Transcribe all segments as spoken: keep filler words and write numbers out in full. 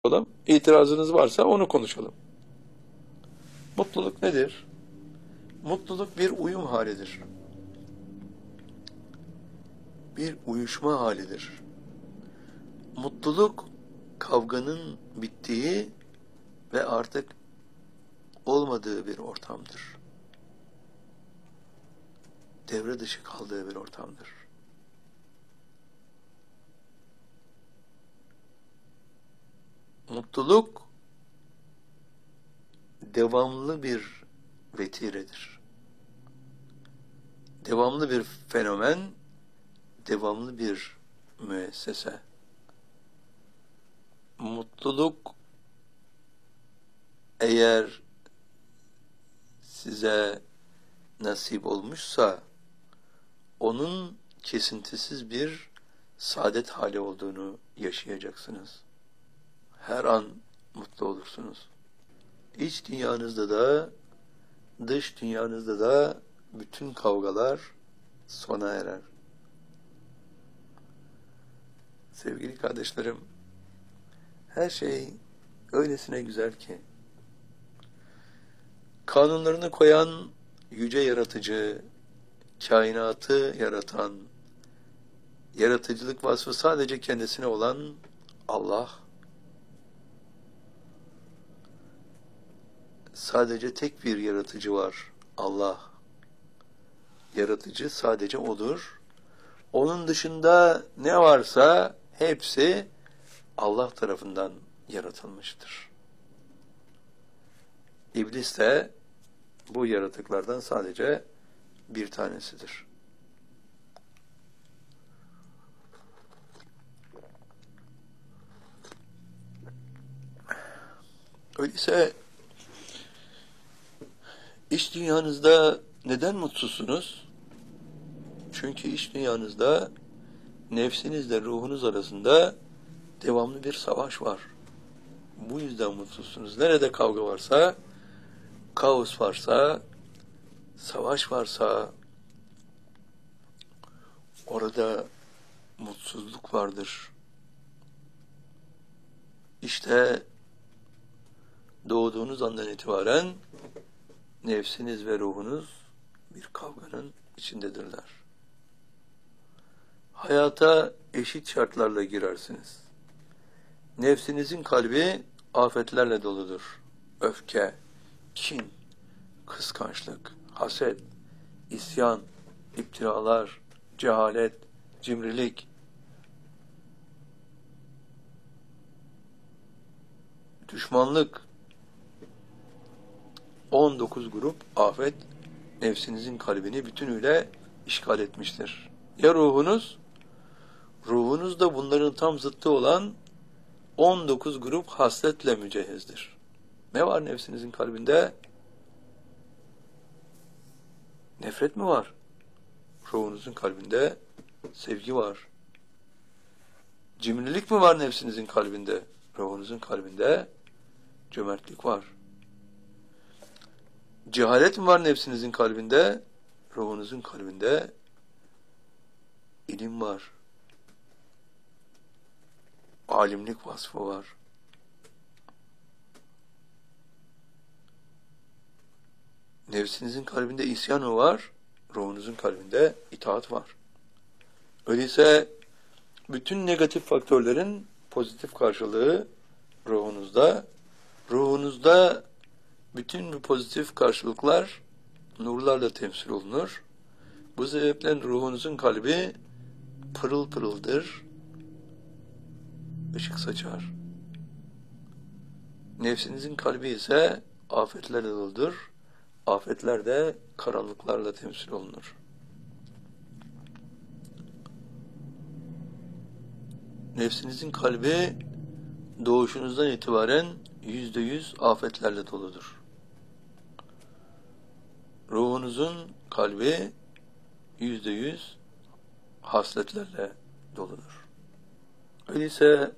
konuşalım. İtirazınız varsa onu konuşalım. Mutluluk nedir? Mutluluk bir uyum halidir. Bir uyuşma halidir. Mutluluk kavganın bittiği ve artık olmadığı bir ortamdır. Devre dışı kaldığı bir ortamdır. Mutluluk devamlı bir vetiredir. Devamlı bir fenomen, devamlı bir müessese. Mutluluk eğer size nasip olmuşsa onun kesintisiz bir saadet hali olduğunu yaşayacaksınız. Her an mutlu olursunuz. İç dünyanızda da dış dünyanızda da bütün kavgalar sona erer. Sevgili kardeşlerim, her şey öylesine güzel ki kanunlarını koyan yüce yaratıcı, kainatı yaratan, yaratıcılık vasfı sadece kendisine olan Allah, sadece tek bir yaratıcı var, Allah. Yaratıcı sadece O'dur. Onun dışında ne varsa hepsi Allah tarafından yaratılmıştır. İblis de bu yaratıklardan sadece bir tanesidir. Öyleyse iç dünyanızda neden mutsuzsunuz? Çünkü iç dünyanızda nefsinizle ruhunuz arasında devamlı bir savaş var. Bu yüzden mutsuzsunuz. Nerede kavga varsa, kaos varsa, savaş varsa orada mutsuzluk vardır. İşte doğduğunuz andan itibaren nefsiniz ve ruhunuz bir kavganın içindedirler. Hayata eşit şartlarla girersiniz. Nefsinizin kalbi afetlerle doludur. Öfke, kin, kıskançlık, haset, isyan, iftiralar, cehalet, cimrilik, düşmanlık, on dokuz grup afet nefsinizin kalbini bütünüyle işgal etmiştir. Ya ruhunuz? Ruhunuz da bunların tam zıttı olan on dokuz grup hasletle mücehhizdir. Ne var nefsinizin kalbinde? Nefret mi var? Ruhunuzun kalbinde sevgi var. Cimrilik mi var nefsinizin kalbinde? Ruhunuzun kalbinde cömertlik var. Cehalet mi var nefsinizin kalbinde? Ruhunuzun kalbinde ilim var. Alimlik vasfı var. Nefsinizin kalbinde isyan mı var? Ruhunuzun kalbinde itaat var. Öyleyse bütün negatif faktörlerin pozitif karşılığı ruhunuzda. Ruhunuzda bütün bu pozitif karşılıklar nurlarla temsil olunur. Bu sebeple ruhunuzun kalbi pırıl pırıldır, ışık saçar. Nefsinizin kalbi ise afetlerle doludur. Afetler de karanlıklarla temsil olunur. Nefsinizin kalbi doğuşunuzdan itibaren yüzde yüz afetlerle doludur. Ruhunuzun kalbi yüzde yüz hasletlerle doludur. Öyleyse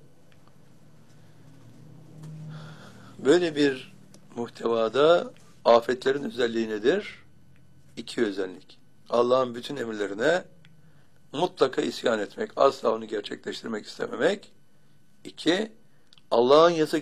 böyle bir muhtevada afetlerin özelliği nedir? İki özellik. Allah'ın bütün emirlerine mutlaka isyan etmek, asla onu gerçekleştirmek istememek. İki, Allah'ın yasa